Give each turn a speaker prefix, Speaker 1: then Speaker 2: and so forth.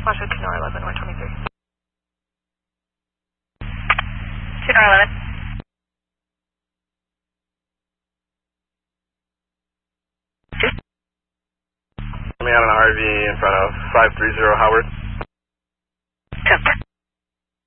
Speaker 1: Flash with 211, 123.
Speaker 2: 211.
Speaker 3: Let me out an RV in front of 530 Howard.